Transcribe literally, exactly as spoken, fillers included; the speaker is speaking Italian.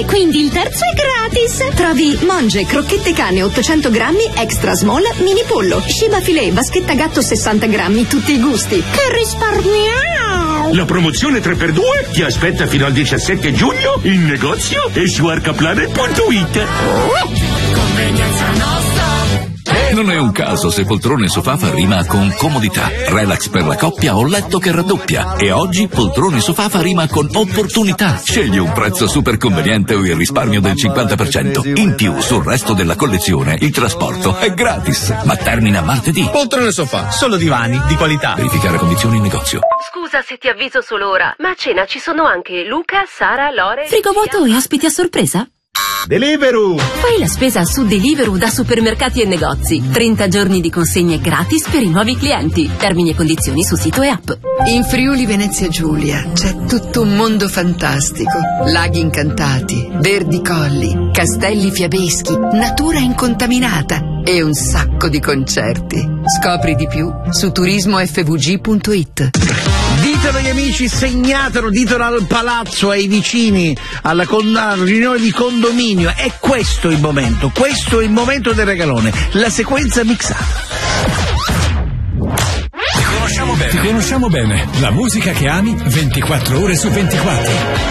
E quindi il terzo è gratis. Trovi Monge, crocchette cane ottocento grammi, extra small, mini pollo, Shiba filet, vaschetta gatto sessanta grammi, tutti i gusti. Che risparmiamo! La promozione tre per due ti aspetta fino al diciassette giugno in negozio e su arcaplanet punto it. Convenienza nostra. Non è un caso se poltrone sofà fa rima con comodità, relax per la coppia o letto che raddoppia. E oggi poltrone sofà fa rima con opportunità. Scegli un prezzo super conveniente o il risparmio del cinquanta per cento. In più, sul resto della collezione, il trasporto è gratis. Ma termina martedì. Poltrone sofà, solo divani di qualità. Verificare condizioni in negozio. Scusa se ti avviso solo ora, ma a cena ci sono anche Luca, Sara, Lore... Frigo vuoto e ospiti a sorpresa? Deliveroo! Fai la spesa su Deliveroo da supermercati e negozi. trenta giorni di consegne gratis per i nuovi clienti. Termini e condizioni su sito e app. In Friuli Venezia Giulia c'è tutto un mondo fantastico. Laghi incantati, verdi colli, castelli fiabeschi, natura incontaminata e un sacco di concerti. Scopri di più su turismo f v g punto it. Ditelo agli amici, segnatelo, ditelo al palazzo, ai vicini, alla, con- alla riunione di condominio. È questo il momento, questo è il momento del regalone, la sequenza mixata. Ti conosciamo bene. Ti conosciamo bene. La musica che ami ventiquattro ore su ventiquattro.